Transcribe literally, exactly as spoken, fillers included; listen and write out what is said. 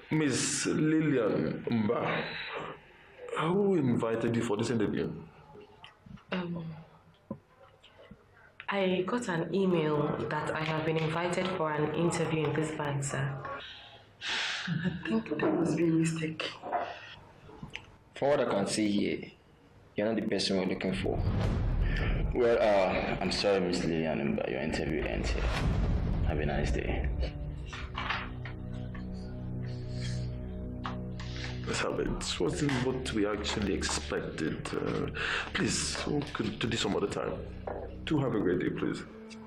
Miss Lillian Mba, who invited you for this interview? Um, I got an email that I have been invited for an interview in this bank, sir. I think that must be a mistake. From what I can see here, you're not the person we're looking for. Well, uh, I'm sorry, Miss Lillian, but your interview ends here. Have a nice day. It wasn't what we actually expected. Uh, please, we could do this some other time. Do have a great day, please.